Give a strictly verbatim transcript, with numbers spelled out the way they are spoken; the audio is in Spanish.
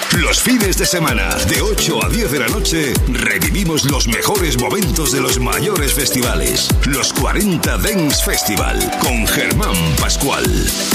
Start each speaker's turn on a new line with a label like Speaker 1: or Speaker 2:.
Speaker 1: Los fines de semana, de ocho a diez de la noche, revivimos los mejores momentos de los mayores festivales. Los cuarenta Dance Festival, con Germán Pascual.